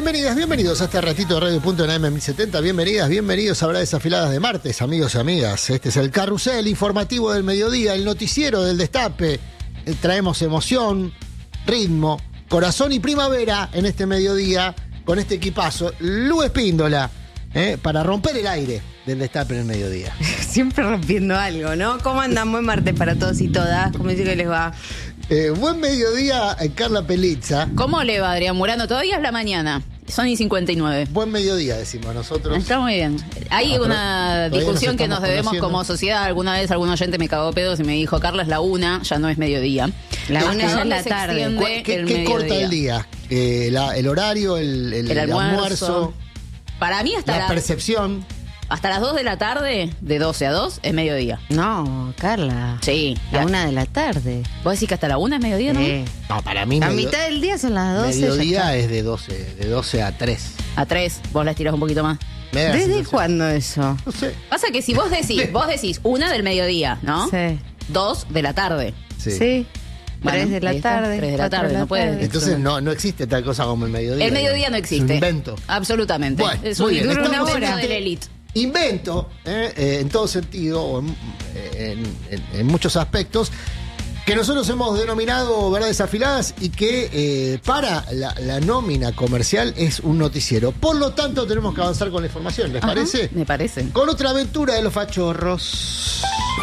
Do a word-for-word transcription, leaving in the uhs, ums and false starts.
bienvenidas, bienvenidos a este ratito de Radio Punto en A M mil setenta. Bienvenidas, bienvenidos a Verdades Afiladas de martes, amigos y amigas. Este es el carrusel informativo del mediodía, el noticiero del Destape. Eh, traemos emoción, ritmo, corazón y primavera en este mediodía con este equipazo. Lu Espíndola, eh, para romper el aire del Destape en el mediodía. Siempre rompiendo algo, ¿no? ¿Cómo andan? Buen martes para todos y todas. ¿Cómo dice que les va? Eh, buen mediodía, eh, Carla Pelizza. ¿Cómo le va, Adrián Murano? Todavía es la mañana. Son y cincuenta y nueve. Buen mediodía, decimos nosotros. Está muy bien. Hay Ah, una discusión nos que nos debemos conociendo. como sociedad. Alguna vez algún oyente me cagó pedos y me dijo, Carla, es la una, ya no es mediodía. La ¿Hasta una ya es dónde la se tarde. extiende ¿Qué, el qué corta mediodía? el día? Eh, la- el horario, el, el- El el almuerzo. almuerzo, Para mí hasta, la la- percepción. hasta las dos de la tarde, de doce a dos, es mediodía. No, Carla. Sí. La Ya. una de la tarde. ¿Vos decís que hasta la una es mediodía, no? Eh, No, para mí La medio- mitad del día son las doce. ya mediodía está. es de doce, de doce a tres. A tres, vos la estirás un poquito más. Me da la ¿Desde sensación. cuándo eso? No sé. Pasa que si vos decís, vos decís una del mediodía, ¿no? Sí. Dos de la tarde. Sí. Sí. Bueno, Tres de la ahí está, tarde. tres de la cuatro tarde, no puede- Entonces no, no existe tal cosa como el mediodía. El mediodía no existe. Es un invento. Absolutamente. Bueno, es muy un bien. dura una Estamos hora en de este la elite. Invento, eh, eh, en todo sentido, o en, en- en- en muchos aspectos, que nosotros hemos denominado verdades afiladas y que eh, para la, la nómina comercial es un noticiero. Por lo tanto, tenemos que avanzar con la información, ¿les Ajá, parece? Me parece. Con otra aventura de los fachorros.